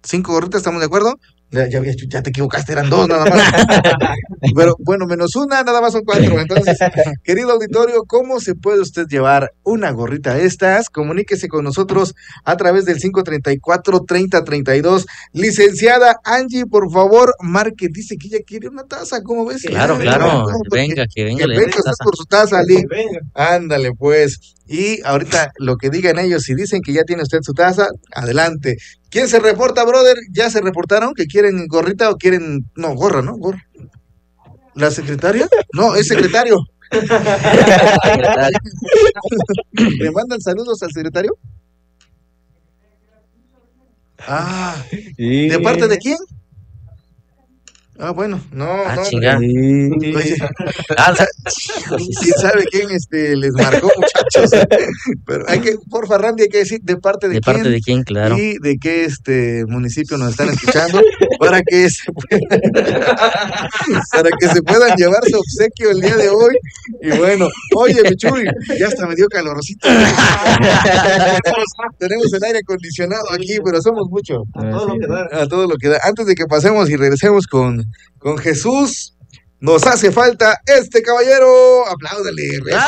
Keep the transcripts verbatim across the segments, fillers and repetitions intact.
Cinco gorritas, ¿estamos de acuerdo? Ya, ya, ya te equivocaste, eran dos nada más. Pero bueno, menos una, nada más son cuatro. Entonces, querido auditorio, ¿cómo se puede usted llevar una gorrita de estas? Comuníquese con nosotros a través del cinco treinta y cuatro, treinta treinta y dos. Licenciada Angie, por favor, marque. Dice que ella quiere una taza, ¿cómo ves? Claro, claro, que venga, que venga. Que venga usted por su taza, Ali. Ándale, pues. Y ahorita lo que digan ellos, si dicen que ya tiene usted su taza, adelante. ¿Quién se reporta, brother? ¿Ya se reportaron que quieren gorrita o quieren... No, gorra, ¿no? Gorra. ¿La secretaria? No, es secretario. ¿Le mandan saludos al secretario? Ah, Sí. ¿de parte de quién? Ah, bueno, no, Ah, no. chinga. Sí. Oye, Ah, ¿quién sabe quién este, les marcó, muchachos? Pero hay que, porfa, Randy, hay que decir de parte de, ¿de quién parte de quién? Claro. y de qué este municipio nos están escuchando para que se puedan, para que se puedan llevar su obsequio el día de hoy. Y bueno, oye, Michuy, ya hasta me dio calorcito. tenemos, tenemos el aire acondicionado aquí, pero somos muchos. A todo lo que da. A todo lo que da. Antes de que pasemos y regresemos con, con Jesús, nos hace falta este caballero. Apláudale.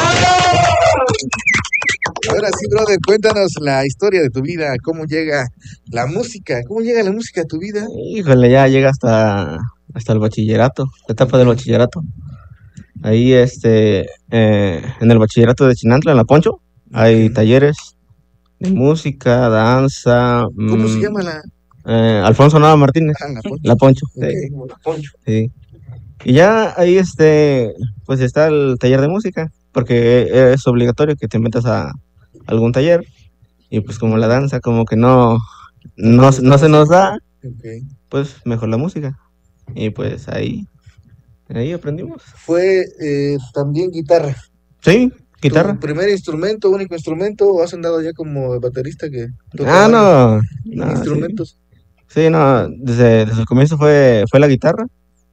Ahora sí, brother, cuéntanos la historia de tu vida, cómo llega la música, cómo llega la música a tu vida. Híjole, ya llega hasta, hasta el bachillerato, la etapa del bachillerato. Ahí, este, eh, en el bachillerato de Chinantla, en La Poncho, hay Ok. talleres de música, danza. ¿Cómo mm, se llama la? eh, Alfonso Nava Martínez, Ah, la Poncho. La Poncho. Ok, Sí, la Poncho. sí. Y ya ahí, este, pues está el taller de música, porque es obligatorio que te metas a algún taller. Y pues como la danza, como que no, no, no se nos da, Ok. pues mejor la música. Y pues ahí, ahí aprendimos. Fue eh, también guitarra. Sí, guitarra. ¿Tu primer instrumento, único instrumento, o has andado ya como baterista que toca Ah, varios no, no, sí. instrumentos? Sí, no, desde, desde el comienzo fue, fue la guitarra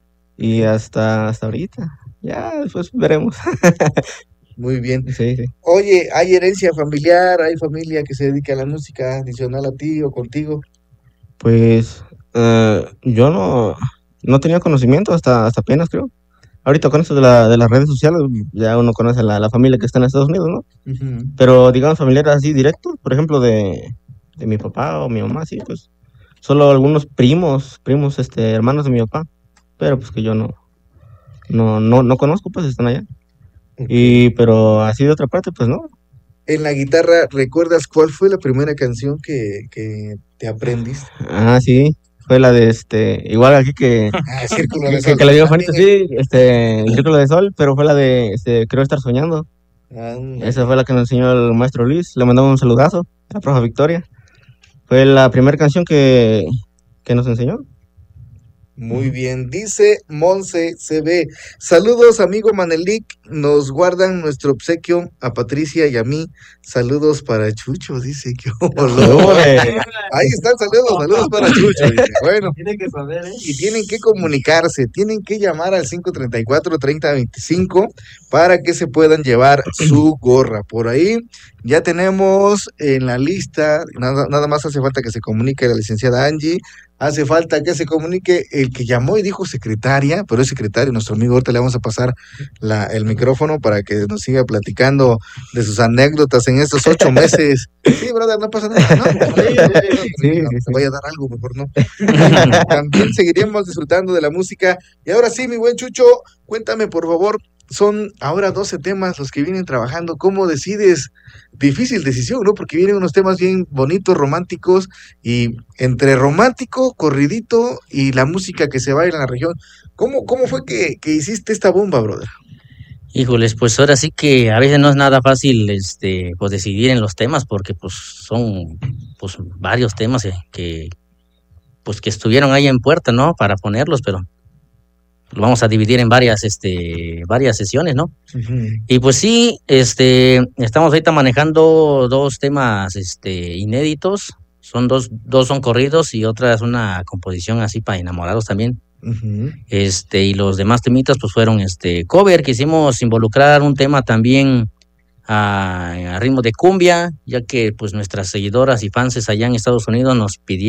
y hasta, hasta ahorita. Ya después veremos. Muy bien. Sí, sí. Oye, ¿hay herencia familiar? ¿Hay familia que se dedica a la música adicional a ti o contigo? Pues eh, yo no, no tenía conocimiento hasta, hasta apenas, creo. Ahorita con esto de, la, de las redes sociales, ya uno conoce a la, la familia que está en Estados Unidos, ¿no? Ujú. Pero digamos familiares así directos, por ejemplo, de, de mi papá o mi mamá, sí, pues solo algunos primos, primos, este, hermanos de mi papá, pero pues que yo no, no, no, no conozco, pues están allá. Ok. Y, pero así de otra parte, pues no. En la guitarra, ¿recuerdas cuál fue la primera canción que, que te aprendiste? Ah, sí, fue la de este, igual aquí que, Ah, Círculo de que, Sol. que la digo También bonito, sí, este, el Círculo de Sol, pero fue la de, este, Creo estar soñando. Ándale. Esa fue la que nos enseñó el maestro Luis, le mandamos un saludazo a la profa Victoria. Fue la primera canción que, que nos enseñó. Muy bien, dice Monse C B. Saludos, amigo Manelik. Nos guardan nuestro obsequio a Patricia y a mí. Saludos para Chucho, dice que ahí están, saludos, saludos para Chucho. Dice. Bueno, Tiene que saber, ¿eh? y tienen que comunicarse, tienen que llamar al cinco treinta y cuatro, treinta veinticinco para que se puedan llevar su gorra. Por ahí ya tenemos en la lista, nada, nada más hace falta que se comunique la licenciada Angie. Hace falta que se comunique el que llamó y dijo secretaria, pero es secretario, nuestro amigo. Ahorita le vamos a pasar la, el micrófono para que nos siga platicando de sus anécdotas en estos ocho meses. Sí, brother, no pasa nada, ¿no? Sí, sí, Te sí. voy a dar algo, mejor no. También seguiríamos disfrutando de la música. Y ahora sí, mi buen Chucho, cuéntame, por favor, son ahora doce temas los que vienen trabajando. ¿Cómo decides? Difícil decisión, ¿no? Porque vienen unos temas bien bonitos, románticos, y entre romántico, corridito y la música que se baila en la región. ¿Cómo, cómo fue que, que hiciste esta bomba, brother? Híjoles, pues ahora sí que a veces no es nada fácil, este, pues decidir en los temas, porque pues son, pues varios temas eh, que, pues que estuvieron ahí en puerta, ¿no? Para ponerlos, pero lo vamos a dividir en varias, este, varias sesiones, ¿no? Ujú. Y pues sí, este, estamos ahorita manejando dos temas, este, inéditos. Son dos, dos son corridos y otra es una composición así para enamorados también. Ujú. Este, y los demás temitas pues fueron este cover. Quisimos involucrar un tema también a, a ritmo de cumbia, ya que pues nuestras seguidoras y fans allá en Estados Unidos nos pidieron